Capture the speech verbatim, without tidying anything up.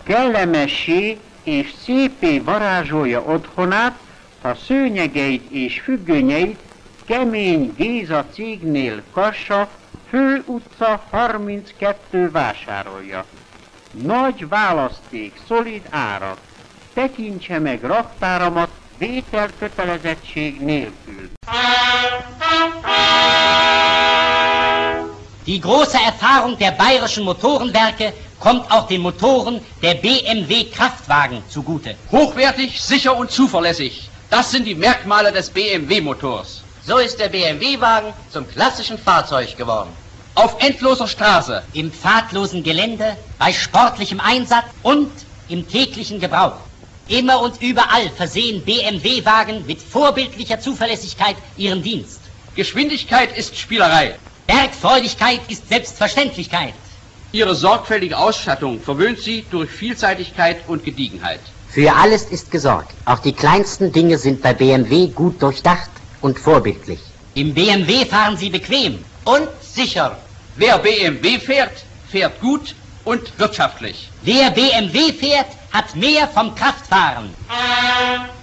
Kellemessé és szépé varázsolja otthonát, a szőnyegeit és függönyeit kemény Géza cégnél Kassa, Fő utca harminckettő vásárolja. Nagy választék, szolid árak. Tekintse meg raktáramat vételkötelezettség nélkül. Die große Erfahrung der bayerischen Motorenwerke kommt auch den Motoren der B M W Kraftwagen zugute. Hochwertig, sicher und zuverlässig. Das sind die Merkmale des B M W-Motors. So ist der B M W-Wagen zum klassischen Fahrzeug geworden. Auf endloser Straße, im pfadlosen Gelände, bei sportlichem Einsatz und im täglichen Gebrauch. Immer und überall versehen B M W-Wagen mit vorbildlicher Zuverlässigkeit ihren Dienst. Geschwindigkeit ist Spielerei. Bergfreudigkeit ist Selbstverständlichkeit. Ihre sorgfältige Ausstattung verwöhnt Sie durch Vielseitigkeit und Gediegenheit. Für alles ist gesorgt. Auch die kleinsten Dinge sind bei B M W gut durchdacht und vorbildlich. Im B M W fahren Sie bequem und sicher. Wer B M W fährt, fährt gut und wirtschaftlich. Wer B M W fährt, hat mehr vom Kraftfahren.